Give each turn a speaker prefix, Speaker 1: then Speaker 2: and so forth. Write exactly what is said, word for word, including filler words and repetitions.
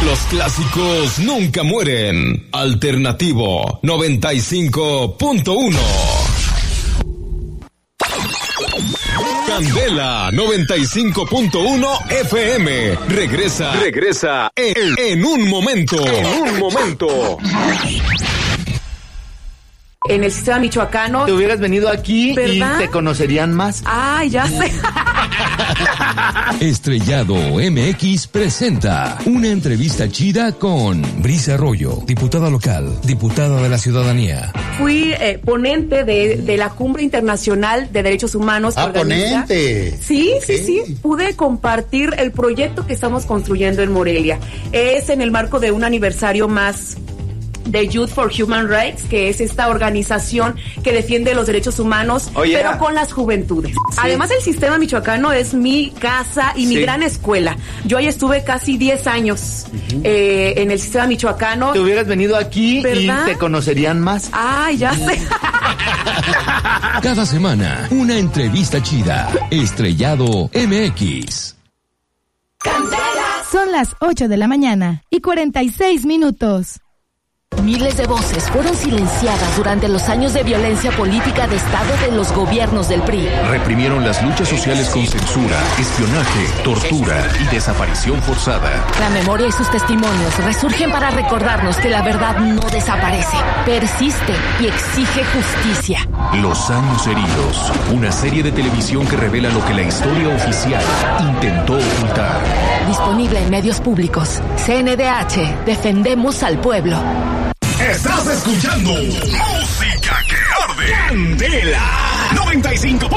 Speaker 1: Los clásicos nunca mueren. Alternativo noventa y cinco punto uno. Candela noventa y cinco punto uno F M. Regresa, regresa en, en un momento. En un momento.
Speaker 2: En el sistema michoacano.
Speaker 3: Te hubieras venido aquí, ¿verdad? Y te conocerían más.
Speaker 2: Ay, ya sé.
Speaker 1: Estrellado M X presenta una entrevista chida con Brisa Arroyo, diputada local, diputada de la ciudadanía.
Speaker 2: Fui eh, ponente de, de la Cumbre Internacional de Derechos Humanos.
Speaker 3: Ah, ponente.
Speaker 2: Sí, sí, sí, sí. Pude compartir el proyecto que estamos construyendo en Morelia. Es en el marco de un aniversario más de Youth for Human Rights, que es esta organización que defiende los derechos humanos, oh, yeah. pero con las juventudes. Sí. Además, el sistema michoacano es mi casa y mi sí. gran escuela. Yo ahí estuve casi diez años uh-huh. eh, en el sistema michoacano.
Speaker 3: Te hubieras venido aquí, ¿verdad? Y te conocerían más.
Speaker 2: Ay, ya sé.
Speaker 1: Cada semana, una entrevista chida. Estrellado M X.
Speaker 4: Son las ocho de la mañana y cuarenta y seis minutos.
Speaker 5: Miles de voces fueron silenciadas durante los años de violencia política de Estado de los gobiernos del P R I.
Speaker 6: Reprimieron las luchas sociales con censura, espionaje, tortura y desaparición forzada.
Speaker 5: La memoria y sus testimonios resurgen para recordarnos que la verdad no desaparece, persiste y exige justicia.
Speaker 6: Los años heridos, una serie de televisión que revela lo que la historia oficial intentó ocultar.
Speaker 5: Disponible en medios públicos. C N D H, defendemos al pueblo.
Speaker 7: Estás escuchando Música que Arde. Candela noventa y cinco.